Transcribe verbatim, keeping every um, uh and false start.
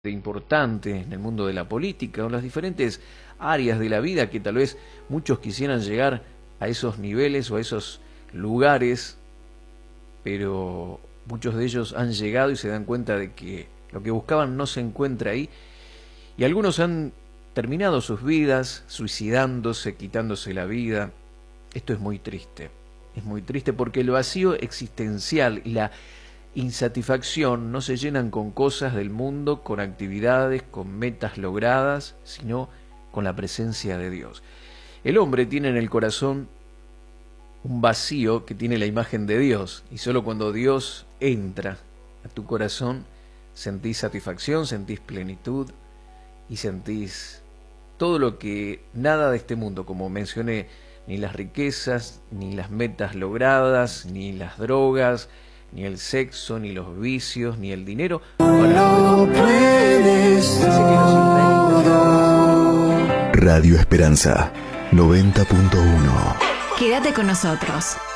importante en el mundo de la política o en las diferentes áreas de la vida que tal vez muchos quisieran llegar a esos niveles o a esos lugares, pero muchos de ellos han llegado y se dan cuenta de que lo que buscaban no se encuentra ahí, y algunos han terminado sus vidas suicidándose, quitándose la vida. Esto es muy triste, es muy triste porque el vacío existencial y la insatisfacción no se llenan con cosas del mundo, con actividades, con metas logradas, sino con la presencia de Dios. El hombre tiene en el corazón un vacío que tiene la imagen de Dios, y solo cuando Dios entra a tu corazón sentís satisfacción, sentís plenitud y sentís todo lo que nada de este mundo, como mencioné, ni las riquezas, ni las metas logradas, ni las drogas, ni el sexo, ni los vicios, ni el dinero. No puedes todo. Radio Esperanza noventa punto uno. Quédate con nosotros.